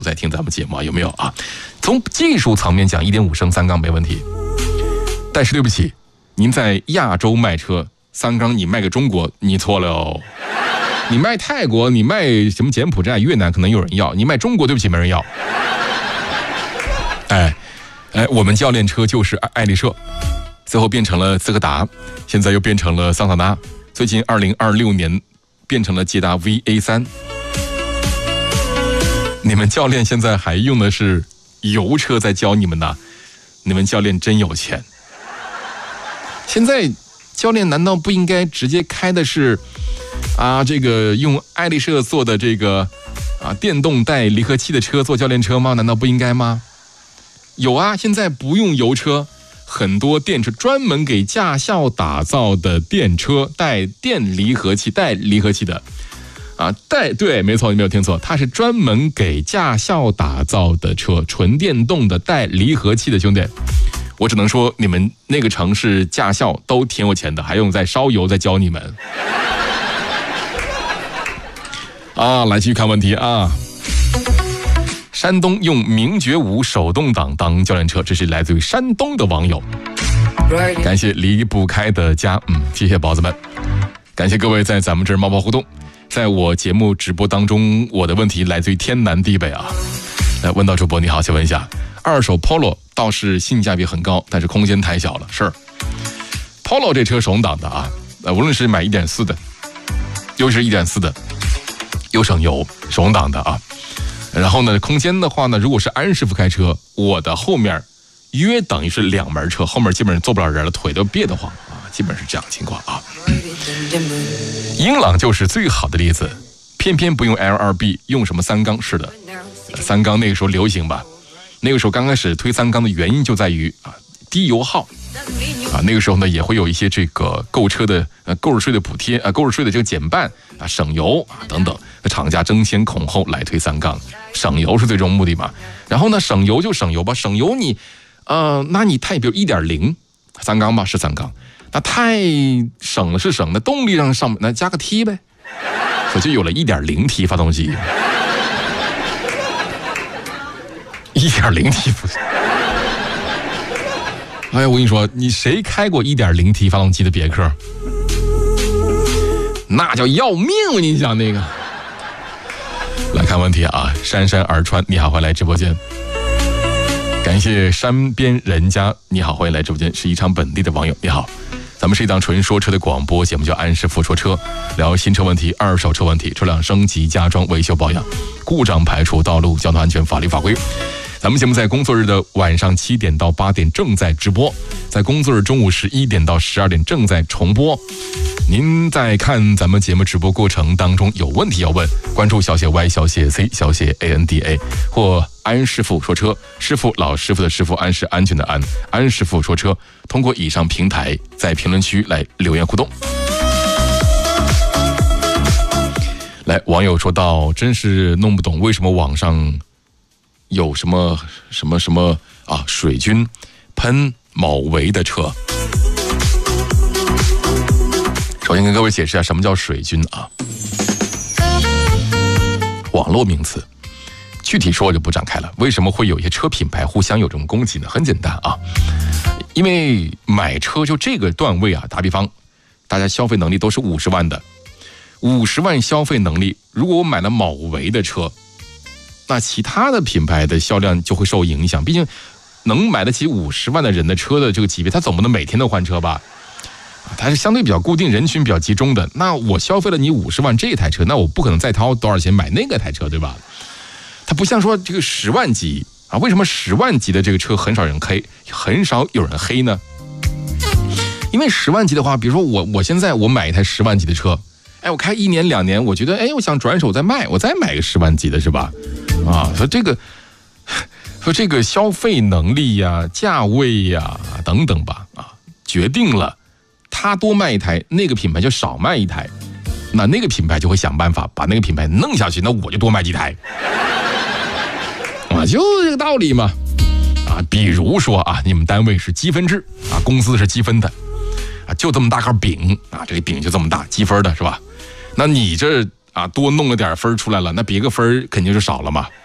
在听咱们节目啊，有没有啊？从技术层面讲，1.5升三缸没问题，但是对不起，您在亚洲卖车，三缸你卖给中国，你错了哦。你卖泰国，你卖什么柬埔寨、越南可能有人要，你卖中国，对不起，没人要。我们教练车就是爱丽舍，最后变成了斯柯达，现在又变成了桑塔纳，最近2026年变成了捷达 VA3。你们教练现在还用的是油车在教你们呢，你们教练真有钱。现在教练难道不应该直接开的是这个用爱丽舍做的这个电动带离合器的车做教练车吗？难道不应该吗？有啊，现在不用油车，很多电车专门给驾校打造的电车带电离合器的对，没错，你没有听错，它是专门给驾校打造的车，纯电动的带离合器的，兄弟，我只能说你们那个城市驾校都挺有钱的，还用再烧油再教你们。来继续看问题啊。山东用名爵5手动挡当教练车，这是来自于山东的网友。感谢离不开的家，谢谢宝子们，感谢各位在咱们这儿猫猫互动。在我节目直播当中，我的问题来自于天南地北啊。来问到主播你好，请问一下，二手 Polo 倒是性价比很高，但是空间太小了。是 Polo 这车手动挡的无论是买 1.4 的，又是 1.4 的，又省油，手动挡的然后呢，空间的话呢，如果是安师傅开车，我的后面约等于是2门车，后面基本上坐不了人了，腿都憋得慌基本是这样的情况英朗就是最好的例子，偏偏不用 L2B， 用什么三缸？是的，三缸那个时候流行吧，那个时候刚开始推三缸的原因就在于低油耗那个时候呢也会有一些这个购车的购置税的补贴购置税的这个减半省油等等，厂家争先恐后来推三缸，省油是最终目的嘛。然后呢，省油就省油吧，省油你那你太比如 1.0 三缸吧，是三缸，那太省了是省，那动力上那加个 T 呗，所以就有了 1.0T 发动机。1.0T 我跟你说，你谁开过 1.0T 发动机的别克？那叫要命！你想那个？来看问题姗姗而川，你好，欢迎来直播间。感谢山边人家，你好，欢迎来直播间，是一场本地的网友，你好。咱们是一档纯说车的广播节目，叫安师傅说车，聊新车问题、二手车问题、车辆升级、加装、维修保养、故障排除、道路交通安全、法律法规。咱们节目在工作日的晚上7点到8点正在直播，在工作日中午11点到12点正在重播。您在看咱们节目直播过程当中有问题要问，关注小写 Y 小写 C 小写 ANDA 或安师傅说车，师傅老师傅的师傅，安是安全的安，安师傅说车，通过以上平台在评论区来留言互动。来，网友说到，真是弄不懂为什么网上有什么水军喷某维的车。首先跟各位解释一下什么叫水军网络名词，具体说我就不展开了。为什么会有一些车品牌互相有这种攻击呢？很简单因为买车就这个段位打比方，大家消费能力都是50万的，50万消费能力，如果我买了某维的车，那其他的品牌的销量就会受影响，毕竟能买得起50万的人的车的这个级别，他总不能每天都换车吧？它是相对比较固定，人群比较集中的。那我消费了你50万这台车，那我不可能再掏多少钱买那个台车，对吧？它不像说这个10万级为什么10万级的这个车很少有人黑呢？因为10万级的话，比如说我现在我买一台10万级的车，我开1年2年，我觉得我想转手再卖，我再买个10万级的，是吧？所以这个消费能力呀、价位呀等等吧，决定了他多卖一台，那个品牌就少卖一台，那个品牌就会想办法把那个品牌弄下去，那我就多卖几台，就这个道理嘛。比如说你们单位是积分制公司是积分的就这么大块饼这个饼就这么大，积分的是吧？那你这多弄了点分出来了，那别个分肯定是少了嘛。